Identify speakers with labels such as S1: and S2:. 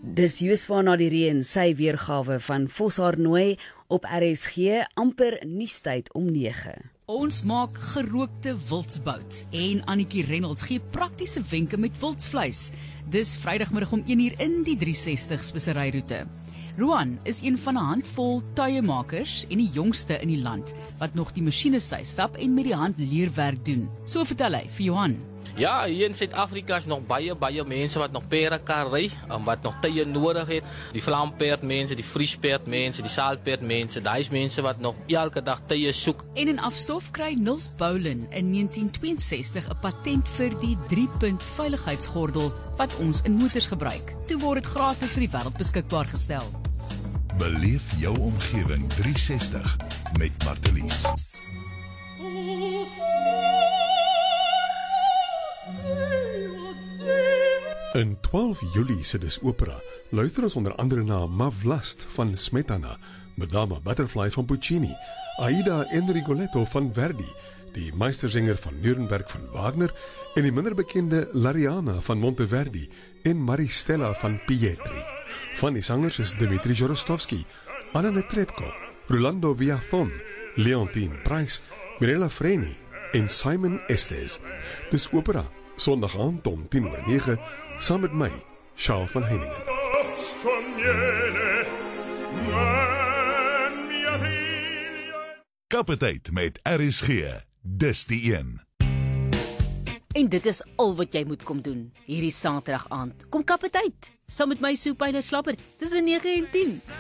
S1: Dis Joosfa na die reën, sy weergawe van Voshaarnooi op RSG, amper nuustyd om 9.
S2: Ons maak gerookte wildsbout en Annetjie Reynolds gee praktiese wenke met wildsvleis. Dis Vrydagmiddag om 1 uur in die 360 speseryroete. Roan is een van 'n handvol tuiemakers en die jongste in die land wat nog die masjiene sy stap en met die hand leerwerk doen. So vertel hy vir Johan.
S3: Ja, hier in Suid-Afrika is nog baie mense wat nog perde kan ry, wat nog tye nodig het. Die vlaamperd mense, die vriesperd mense, die saalperd mense, daai is mense wat nog elke dag tye soek.
S2: En in afstof kry Nils Boulin in 1962 'n patent vir die 3-punt veiligheidsgordel wat ons in motors gebruik. Toe word dit gratis vir die wêreld beskikbaar gestel.
S4: Beleef jou omgewing 360 met Martelies.
S5: In 12 Julie se Dis Opera luister ons onder andere na Mavlast van Smetana, Madama Butterfly van Puccini, Aida en Rigoletto van Verdi, die Meistersinger van Nuremberg van Wagner en die minder bekende L'Arianna van Monteverdi en Maristella van Pietri. Van die sangers is Dmitri Jorostovsky, Anna Netrebko, Rolando Villazón, Leontine Price, Mirella Freni en Simon Estes. Dis Opera, Sondag aand om 10:09, saam met my, Charles van Heiningen.
S4: Kapiteit met RSG, dis die een.
S6: En dit is al wat jy moet kom doen hierdie Saterdag aand. Kom kapiteit, saam met my Soepaile Slappert, tussen 9 en 10.